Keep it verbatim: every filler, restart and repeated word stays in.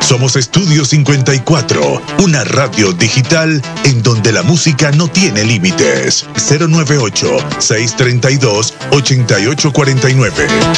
Somos Estudio cincuenta y cuatro, una radio digital en donde la música no tiene límites. cero nueve ocho, seis tres dos, ocho ocho cuatro nueve.